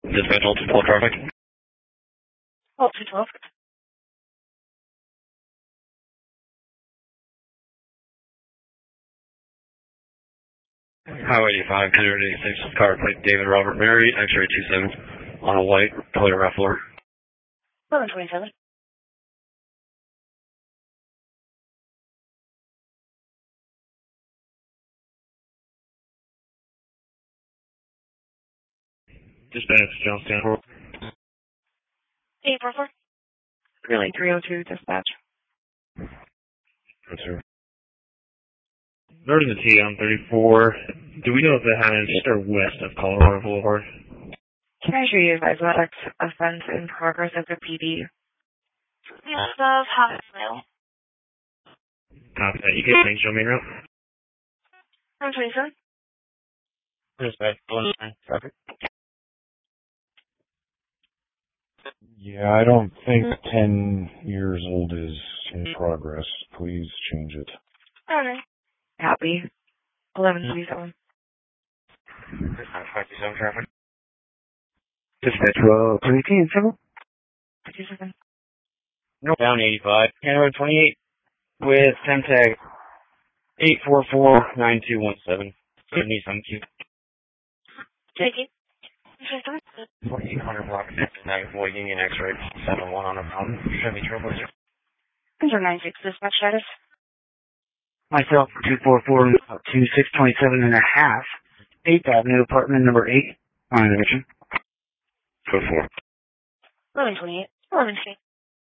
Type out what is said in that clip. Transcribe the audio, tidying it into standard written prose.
Dispatch all 212 traffic. All 212. Highway 85, 186, car plate David Robert Mary, X-ray 27, on a white Toyota RAV4. 1127. Dispatch, John Stanford. 844. Relay 302, dispatch. Yes, sir. North of the T on 34. Do we know if it happens east or west of Colorado Boulevard? Can I show you athletics offense in progress of the PD? Yes, of half a mile. Copy that. You can show me around. 127. Dispatch, traffic. Yeah, I don't think 10 years old is in progress. Please change it. Alright. Happy. 1127. Dispatch, 57 traffic. Dispatch, 310, 7. 57. Down 85, Canada 28, with SEM tag 8449217. Nissan Q. Take it. 1400 block 94 Union X-ray 71 on a mountain. Chevy Trailblazer. 96, dispatch status. Myself, 244-2627 and a half. 8th Avenue, apartment number 8. On the mission. Code 4. 1128. 1128.